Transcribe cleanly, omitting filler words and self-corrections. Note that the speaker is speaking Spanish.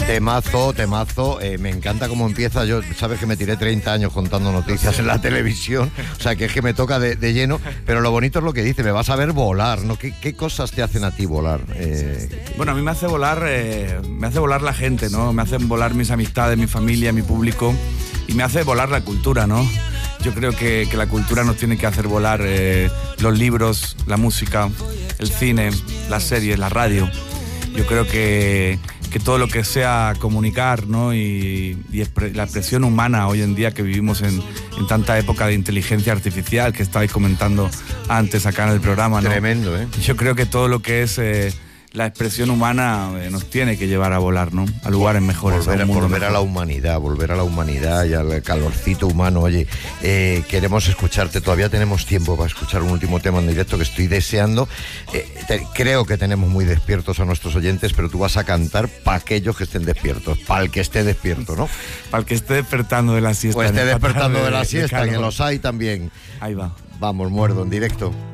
Temazo. Me encanta cómo empieza. Yo, sabes que me tiré 30 años contando noticias en la televisión, o sea que es que me toca de lleno, pero lo bonito es lo que dice, me vas a ver volar, ¿no? ¿Qué cosas te hacen a ti volar? Bueno, a mí me hace volar la gente, ¿no? Me hacen volar mis amistades, mi familia, mi público, y me hace volar la cultura, ¿no? Yo creo que la cultura nos tiene que hacer volar, los libros, la música, el cine, las series, la radio. Yo creo que todo lo que sea comunicar, ¿no? y la expresión humana hoy en día, que vivimos en tanta época de inteligencia artificial que estabais comentando antes acá en el programa, ¿no? Tremendo, ¿eh? Yo creo que todo lo que es la expresión humana nos tiene que llevar a volar, ¿no? A lugares mejores, volver a la humanidad y al calorcito humano. Oye, queremos escucharte, todavía tenemos tiempo para escuchar un último tema en directo que estoy deseando. Creo que tenemos muy despiertos a nuestros oyentes, pero tú vas a cantar para aquellos que estén despiertos, para el que esté despierto, ¿no? Para el que esté despertando de la siesta. Pues esté despertando de la siesta, que los hay también. Ahí va. Vamos, Muerdo, en directo.